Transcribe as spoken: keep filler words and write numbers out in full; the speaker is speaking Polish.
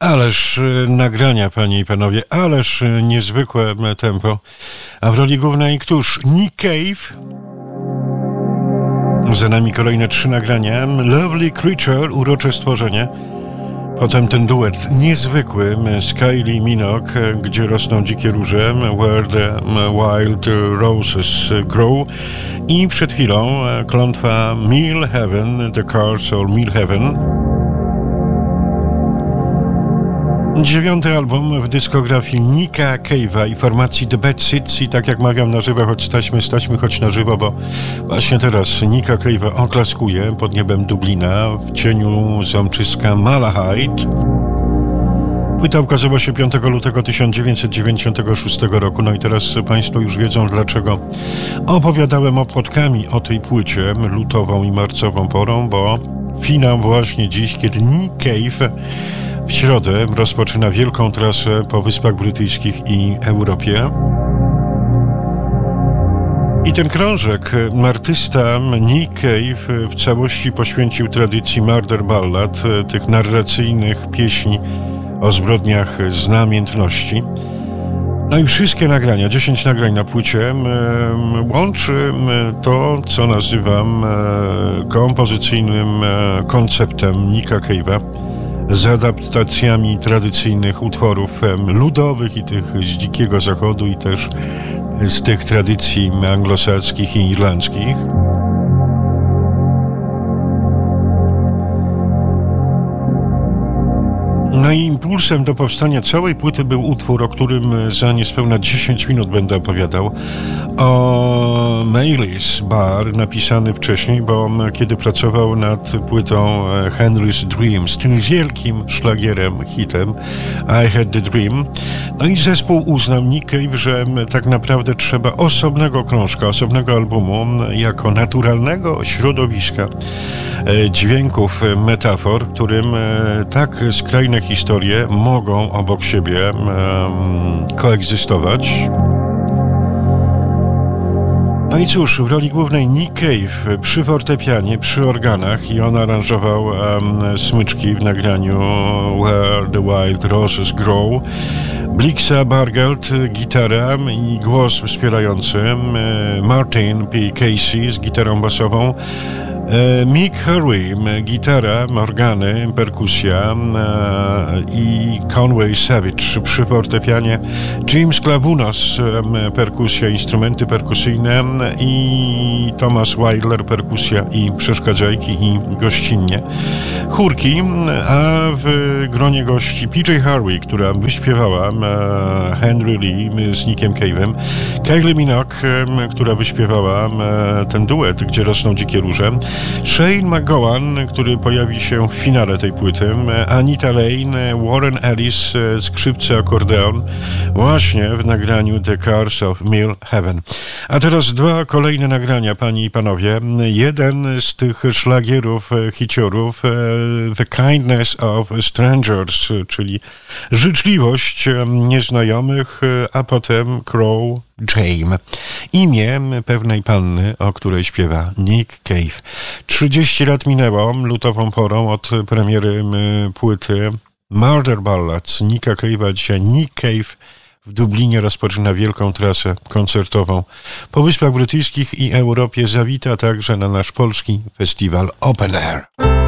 Ależ y, nagrania, panie i panowie, ależ y, niezwykłe y, tempo. A w roli głównej któż? Nick Cave. Za nami kolejne trzy nagrania. Lovely Creature, urocze stworzenie. Potem ten duet niezwykły z Kylie Minogue, Gdzie rosną dzikie róże, Where the Wild Roses Grow. I przed chwilą klątwa Mill Heaven, The Cars of Mill Heaven. Dziewiąty album w dyskografii Nicka Cave'a i formacji The Bad Seeds. I tak jak mawiam na żywo, choć staćmy, staćmy choć na żywo, bo właśnie teraz Nicka Cave'a oklaskuje pod niebem Dublina w cieniu zamczyska Malahide. Płyta ukazała się piątego lutego tysiąc dziewięćset dziewięćdziesiątego szóstego roku. No i teraz państwo już wiedzą, dlaczego opowiadałem opłotkami o tej płycie lutową i marcową porą, bo finał właśnie dziś, kiedy Nick Cave w środę rozpoczyna wielką trasę po Wyspach Brytyjskich i Europie. I ten krążek artysta Nick Cave w całości poświęcił tradycji Murder Ballad, tych narracyjnych pieśni o zbrodniach z namiętności. No i wszystkie nagrania, dziesięć nagrań na płycie, łączy to, co nazywam kompozycyjnym konceptem Nicka Cave'a, z adaptacjami tradycyjnych utworów ludowych i tych z Dzikiego Zachodu i też z tych tradycji anglosaskich i irlandzkich. No i impulsem do powstania całej płyty był utwór, o którym za niespełna dziesięć minut będę opowiadał, o Maylis Bar, napisany wcześniej, bo kiedy pracował nad płytą Henry's Dreams, tym wielkim szlagierem, hitem I Had the Dream, no i zespół uznał, Nick Cave, że tak naprawdę trzeba osobnego krążka, osobnego albumu, jako naturalnego środowiska dźwięków, metafor, którym tak skrajne historie mogą obok siebie koegzystować. No i cóż, w roli głównej Nick Cave przy fortepianie, przy organach, i on aranżował um, smyczki w nagraniu Where the Wild Roses Grow. Blixa Bargeld, gitara i głos wspierający, Martin P. Casey z gitarą basową, Mick Harvey, gitara, organy, perkusja i Conway Savage przy fortepianie, James Klavunos, perkusja, instrumenty perkusyjne i Thomas Wilder, perkusja i przeszkadzajki i gościnnie. Chórki, a w gronie gości P J Harvey, która wyśpiewała Henry Lee z Nickiem Cave'em, Kylie Minogue, która wyśpiewała ten duet, Gdzie rosną dzikie róże, Shane McGowan, który pojawi się w finale tej płyty, Anita Lane, Warren Ellis, skrzypce, akordeon, właśnie w nagraniu The Cars of Mill Heaven. A teraz dwa kolejne nagrania, panie i panowie. Jeden z tych szlagierów, hiciorów, The Kindness of Strangers, czyli życzliwość nieznajomych, a potem Crow Jame. Imię pewnej panny, o której śpiewa Nick Cave. trzydzieści lat minęło lutową porą od premiery płyty Murder Ballads Nicka Cave'a. Dzisiaj Nick Cave w Dublinie rozpoczyna wielką trasę koncertową po Wyspach Brytyjskich i Europie. Zawita także na nasz polski festiwal Open Air.